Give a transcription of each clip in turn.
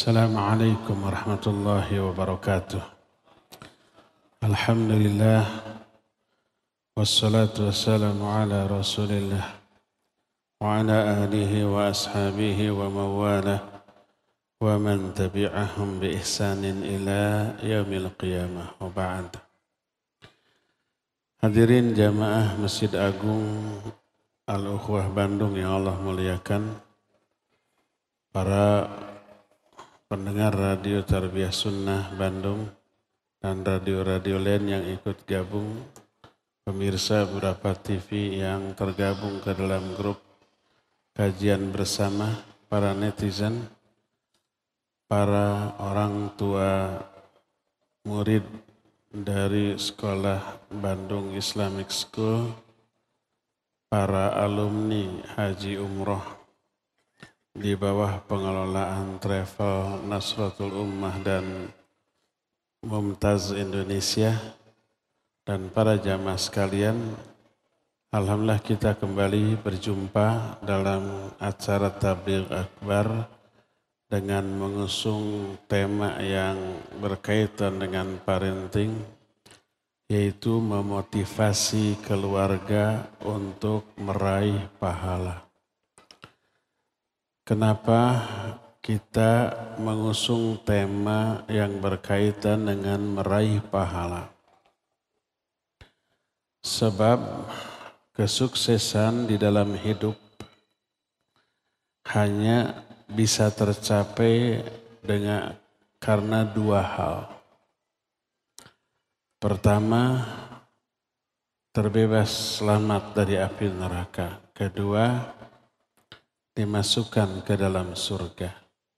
Assalamualaikum warahmatullahi wabarakatuh. Alhamdulillah wassalatu wassalamu ala Rasulillah wa ala alihi wa ashabihi wa mawalah wa man tabi'ahum bi ihsanin ila yaumil qiyamah wa ba'd. Hadirin jamaah Masjid Agung Al-Ukhwah Bandung yang Allah muliakan, para pendengar Radio Tarbiyah Sunnah Bandung dan radio-radio lain yang ikut gabung, pemirsa beberapa TV yang tergabung ke dalam grup kajian bersama, para netizen, para orang tua murid dari Sekolah Bandung Islamic School, para alumni Haji Umroh di bawah pengelolaan Travel Nasratul Ummah dan Mumtaz Indonesia, dan para jamaah sekalian. Alhamdulillah kita kembali berjumpa dalam acara Tabligh Akbar dengan mengusung tema yang berkaitan dengan parenting, yaitu memotivasi keluarga untuk meraih pahala. Kenapa kita mengusung tema yang berkaitan dengan meraih pahala? Sebab kesuksesan di dalam hidup hanya bisa tercapai karena dua hal. Pertama, terbebas selamat dari api neraka. Kedua, dimasukkan ke dalam surga.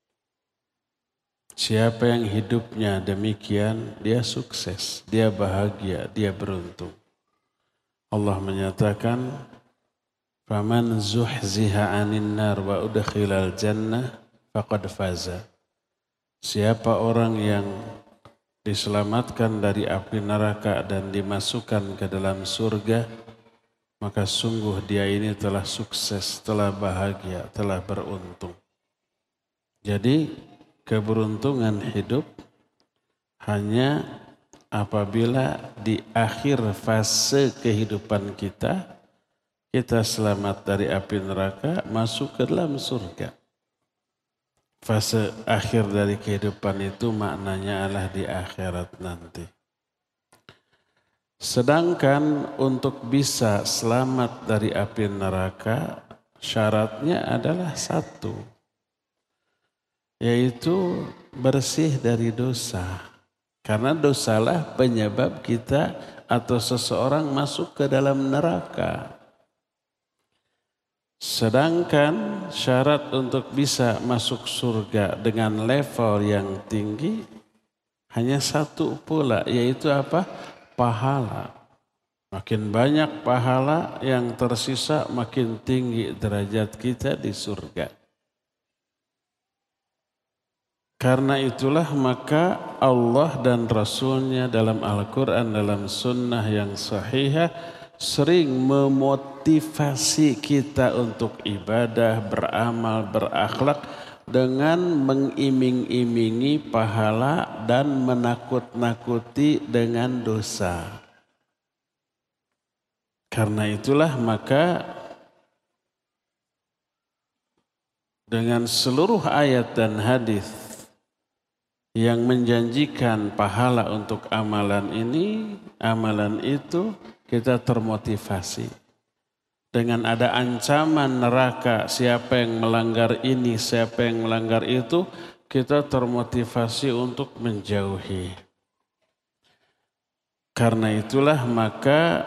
Siapa yang hidupnya demikian, dia sukses, dia bahagia, dia beruntung. Allah menyatakan, "Faman zuhziha 'anil nar wa udkhilal jannah faqad faza." Siapa orang yang diselamatkan dari api neraka dan dimasukkan ke dalam surga, maka sungguh dia ini telah sukses, telah bahagia, telah beruntung. Jadi keberuntungan hidup hanya apabila di akhir fase kehidupan kita, kita selamat dari api neraka, masuk ke dalam surga. Fase akhir dari kehidupan itu maknanya adalah di akhirat nanti. Sedangkan untuk bisa selamat dari api neraka, syaratnya adalah satu, yaitu bersih dari dosa. Karena dosalah penyebab kita atau seseorang masuk ke dalam neraka. Sedangkan syarat untuk bisa masuk surga dengan level yang tinggi hanya satu pula, yaitu apa? Pahala. Makin banyak pahala yang tersisa, makin tinggi derajat kita di surga. Karena itulah maka Allah dan Rasulnya dalam Al-Quran, dalam sunnah yang sahihah, sering memotivasi kita untuk ibadah, beramal, berakhlak dengan mengiming-imingi pahala dan menakut-nakuti dengan dosa. Karena itulah maka dengan seluruh ayat dan hadis yang menjanjikan pahala untuk amalan ini, amalan itu, kita termotivasi. Dengan ada ancaman neraka, siapa yang melanggar ini, siapa yang melanggar itu, kita termotivasi untuk menjauhi. Karena itulah maka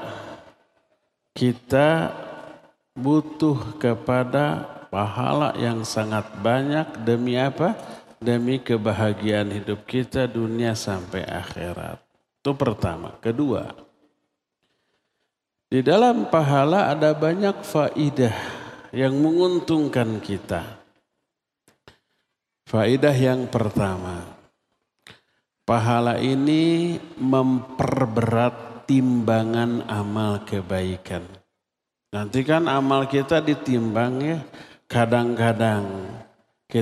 kita butuh kepada pahala yang sangat banyak demi apa? Demi kebahagiaan hidup kita dunia sampai akhirat. Itu pertama. Kedua, di dalam pahala ada banyak faidah yang menguntungkan kita. Faidah yang pertama, pahala ini memperberat timbangan amal kebaikan. Nanti kan amal kita ditimbang ya, kadang-kadang